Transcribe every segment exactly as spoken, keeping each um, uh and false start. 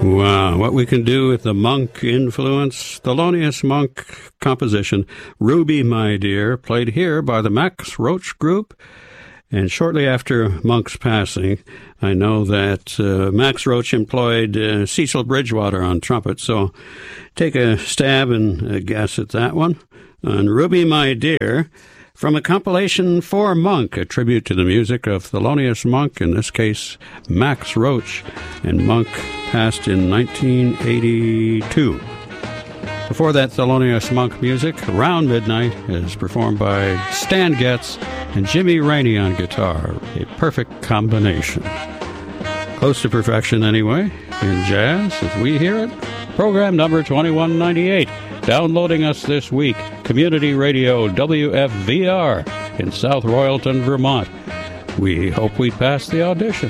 Wow, what we can do with the Monk influence. Thelonious Monk composition, Ruby My Dear, played here by the Max Roach Group. And shortly after Monk's passing, I know that uh, Max Roach employed uh, Cecil Bridgewater on trumpet, so take a stab and a guess at that one. On Ruby My Dear, from a compilation for Monk, a tribute to the music of Thelonious Monk, in this case Max Roach, and Monk passed in nineteen eighty-two. Before that, Thelonious Monk music, Around Midnight, is performed by Stan Getz and Jimmy Rainey on guitar, a perfect combination. Close to perfection anyway, in jazz, as we hear it. Program number twenty-one ninety-eight. Downloading us this week, Community Radio W F V R in South Royalton, Vermont. We hope we pass the audition.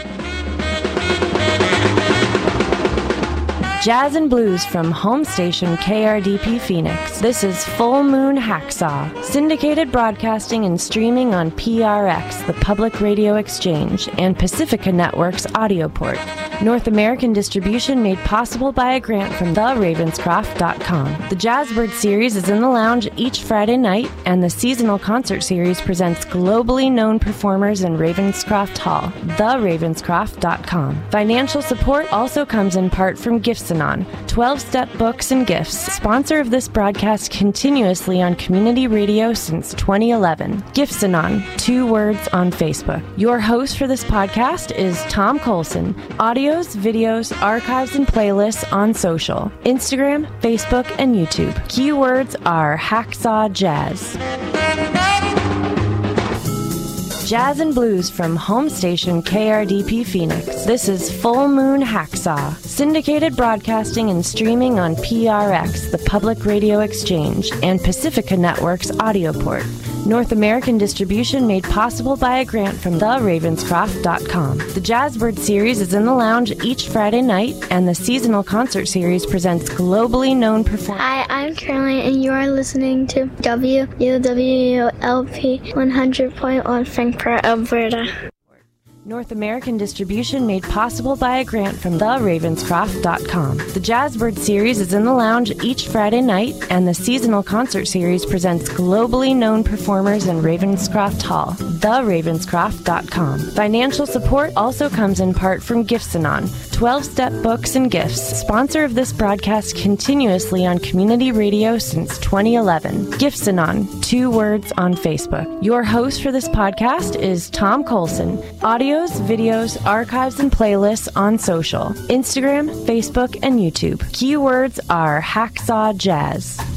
Jazz and blues from home station K R D P Phoenix. This is Full Moon Hacksaw, syndicated broadcasting and streaming on P R X, the Public Radio Exchange, and Pacifica Network's Audioport. North American distribution made possible by a grant from the ravenscroft dot com. The Jazzbird series is in the lounge each Friday night, and the seasonal concert series presents globally known performers in Ravenscroft Hall. the ravenscroft dot com. Financial support also comes in part from Gifts twelve-step books and gifts, sponsor of this broadcast continuously on community radio since twenty eleven. Gifts-Anon, two words on Facebook. Your host for this podcast is Tom Colson. Audios, videos, archives, and playlists on social, Instagram, Facebook, and YouTube. Keywords are Hacksaw Jazz. Jazz and blues from home station K R D P Phoenix. This is Full Moon Hacksaw, syndicated broadcasting and streaming on P R X, the Public Radio Exchange, and Pacifica Network's Audioport. North American distribution made possible by a grant from the ravenscroft dot com. The Jazzbird series is in the lounge each Friday night, and the seasonal concert series presents globally known performers. Hi, I'm Caroline, and you are listening to W U W L P one hundred point one Frankfurt, Alberta. North American distribution made possible by a grant from the ravenscroft dot com. The Jazzbird series is in the lounge each Friday night, and the seasonal concert series presents globally known performers in Ravenscroft Hall. the ravenscroft dot com. Financial support also comes in part from Gifts-Anon, twelve-step books and gifts, sponsor of this broadcast continuously on community radio since twenty eleven. Gifts-Anon, two words on Facebook. Your host for this podcast is Tom Colson. Audio videos, archives, and playlists on social, Instagram, Facebook, and YouTube. Keywords are Hacksaw Jazz.